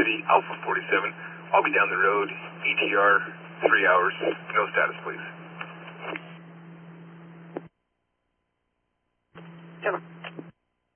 City, Alpha 47. I'll be down the road, ETR, 3 hours. No status, please. 10.